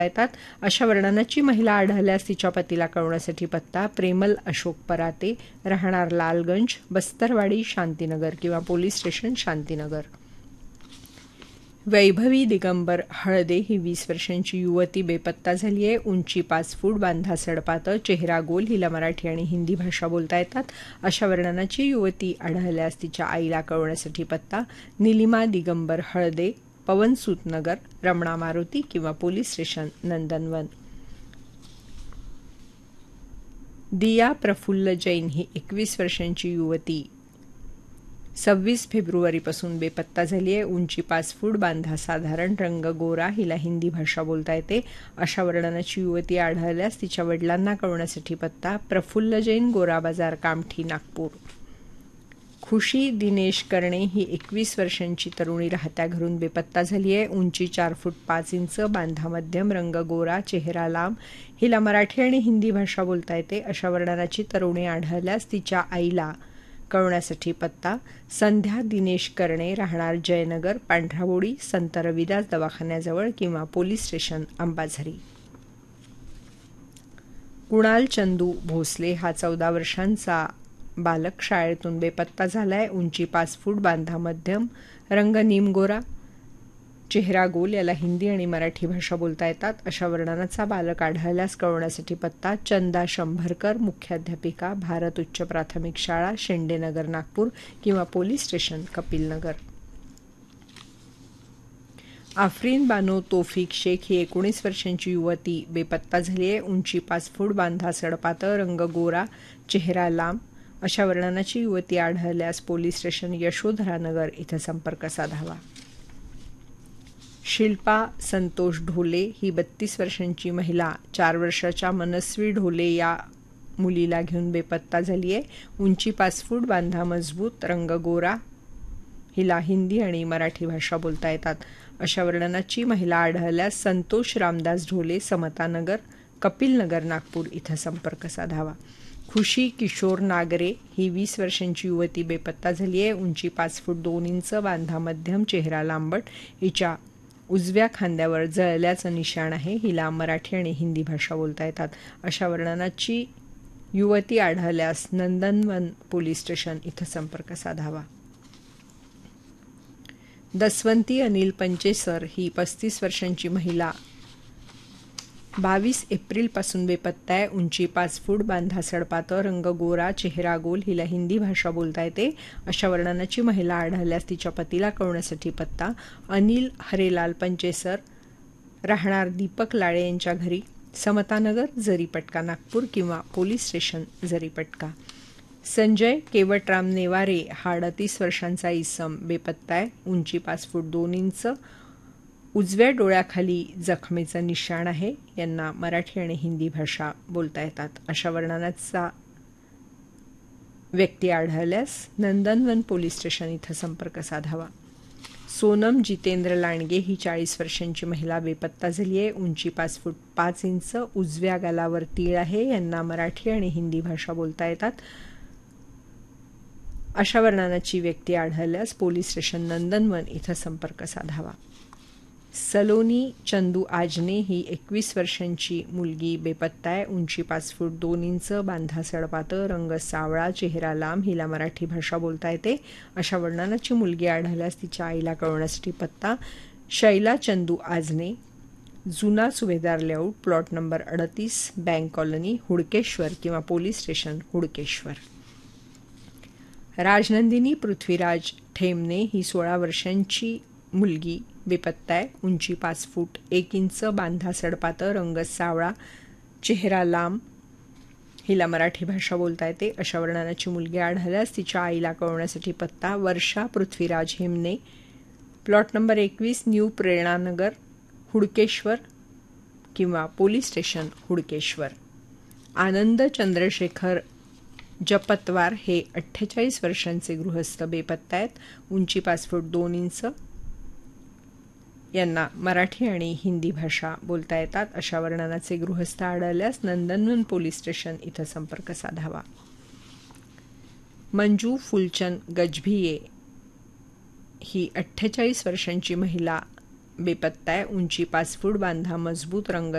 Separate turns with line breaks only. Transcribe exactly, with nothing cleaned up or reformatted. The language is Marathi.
येतात अशा वर्णनाची महिला आढळल्यास तिच्या पतीला कळवण्यासाठी पत्ता प्रेमल अशोक पराते, राहणार लालगंज, बस्तरवाडी, शांतीनगर किंवा पोलीस स्टेशन शांतीनगर. वैभवी दिगंबर हळदे ही वीस वर्षांची युवती बेपत्ता झाली आहे. उंची पाच फूट, बांधा सडपातळ, चेहरा गोल. हिला मराठी आणि हिंदी भाषा बोलता येतात अशा वर्णनाची युवती आढळल्यास तिच्या आईला कळवण्यासाठी पत्ता निलिमा दिगंबर हळदे, पवनसूत नगर, रमणा मारुती किंवा पोलीस स्टेशन नंदनवन. दिया प्रफुल्ल जैन ही एकवीस वर्षांची युवती सव्वीस फेब्रुवारीपासून बेपत्ता झाली आहे. उंची पाच फूट, बांधा साधारण, रंग गोरा. हिला हिंदी भाषा बोलता येते अशा वर्णनाची युवती आढळल्यास तिच्या वडिलांना कळवण्यासाठी पत्ता प्रफुल्ल जैन, गोरा बाजार, कामठी, नागपूर. खुशी दिनेश करणे ही एकवीस वर्षांची तरुणी राहत्या घरून बेपत्ता झाली आहे. उंची चार फूट पाच इंच, बांधा मध्यम, रंग गोरा, चेहरा लांब. हिला मराठी आणि हिंदी भाषा बोलता येते अशा वर्णनाची तरुणी आढळल्यास तिच्या आईला कळवण्यासाठी पत्ता संध्या दिनेश करणे, राहणार जयनगर, पांढराबोडी, संत रविदास दवाखान्याजवळ किंवा पोलीस स्टेशन अंबाझरी. कुणाल चंदू भोसले हा चौदा वर्षांचा बालक शाळेतून बेपत्ता झालाय. उंची पाच फूट, बांधा मध्यम, रंग निमगोरा, चेहरा गोल. याला हिंदी आणि मराठी भाषा बोलता येतात अशा वर्णनाचा बालक आढळल्यास कळवण्यासाठी पत्ता चंदा शंभरकर, मुख्याध्यापिका, भारत उच्च प्राथमिक शाळा, शेंडेनगर, नागपूर किंवा पोलीस स्टेशन कपिलनगर. आफरीन बानो तोफिक शेख ही एकोणीस वर्षांची युवती बेपत्ता झाली आहे. उंची पाच फूट, बांधा सडपातळ, रंग गोरा, चेहरा लांब. अशा वर्णनाची युवती आढळल्यास पोलीस स्टेशन यशोधरानगर इथं संपर्क साधावा. शिल्पा संतोष ढोले ही बत्तीस वर्षांची महिला चार वर्षाच्या मनस्वी ढोले या मुलीला घेऊन बेपत्ता झाली आहे. उंची पाच फूट, बांधा मजबूत, रंग गोरा. हिला हिंदी आणि मराठी भाषा बोलता येतात अशा वर्णनाची महिला आढळल्यास संतोष रामदास ढोले, समतानगर, कपिलनगर, नागपूर इथं संपर्क साधावा. खुशी किशोर नागरे ही वीस वर्षांची युवती बेपत्ता झाली आहे. उंची पाच फूट दोन इंच, बांधा मध्यम, चेहरा लांबट. हिच्या उजव्या खांद्यावर जळल्याचं निशाण आहे. हिला मराठी आणि हिंदी भाषा बोलता येतात अशा वर्णनाची युवती आढळल्यास नंदनवन पोलीस स्टेशन इथं संपर्क साधावा. दसवंती अनिल पंचेसर ही पस्तीस वर्षांची महिला बावीस एप्रिलपासून बेपत्ता आहे. उंची पाच फूट, बांधा सडपातळ, रंग गोरा, चेहरा गोल. हिला हिंदी भाषा बोलता येते अशा वर्णनाची महिला आढळल्यास तिच्या पतीला कळवण्यासाठी पत्ता अनिल हरेलाल पंचेसर, राहणार दीपक लाळे यांच्या घरी, समतानगर, जरीपटका, नागपूर किंवा पोलीस स्टेशन जरीपटका. संजय केवटराम नेवारे हा अडतीस वर्षांचा इसम बेपत्ता आहे. उंची पाच फूट दोन इंच, उजव्या डोळ्याखाली जखमेचं निशाण आहे. यांना मराठी आणि हिंदी भाषा बोलता येतात अशा वर्णनाचा व्यक्ती आढळल्यास नंदनवन पोलीस स्टेशन इथं संपर्क साधावा. सोनम जितेंद्र लांडगे ही चाळीस वर्षांची महिला बेपत्ता झाली आहे. उंची पाच फूट पाच इंच, उजव्या गालावर तीळ आहे. यांना मराठी आणि हिंदी भाषा बोलता येतात अशा वर्णनाची व्यक्ती आढळल्यास पोलीस स्टेशन नंदनवन इथं संपर्क साधावा. सलोनी चंदू आजने ही एकवीस वर्षांची मुलगी बेपत्ता आहे. उंची पाच फूट दोन इंच, बांधा सडपातळ, रंग सावळा, चेहरा लांब. हिला मराठी भाषा बोलता येते अशा वर्णनाची मुलगी आढळल्यास तिच्या आईला कळवण्यासाठी पत्ता शैला चंदू आजने, जुना सुभेदार लेआउट, प्लॉट नंबर अडतीस, बँक कॉलनी, हुडकेश्वर किंवा पोलीस स्टेशन हुडकेश्वर. राजनंदिनी पृथ्वीराज ठेमने ही सोळा वर्षांची मुलगी बेपत्ता आहे. उंची पाच फूट एक इंच, बांधा सडपातळ, रंग सावळा, चेहरा लांब. हिला मराठी भाषा बोलता येते अशा वर्णनाची मुलगी आढळल्यास तिच्या आईला कळवण्यासाठी पत्ता वर्षा पृथ्वीराज हेमने, प्लॉट नंबर एकवीस, न्यू प्रेरणानगर, हुडकेश्वर किंवा पोलीस स्टेशन हुडकेश्वर. आनंद चंद्रशेखर जपतवार हे अठ्ठेचाळीस वर्षांचे गृहस्थ बेपत्ता आहेत. उंची पाच फूट दोन इंच. यांना मराठी आणि हिंदी भाषा बोलता येतात अशा वर्णनाचे गृहस्थ आढळल्यास नंदनवन पोलीस स्टेशन इथं संपर्क साधावा. मंजू फुलचंद गजभिये ही अठ्ठेचाळीस वर्षांची महिला बेपत्ता आहे. उंची पाच फूट, बांधा मजबूत, रंग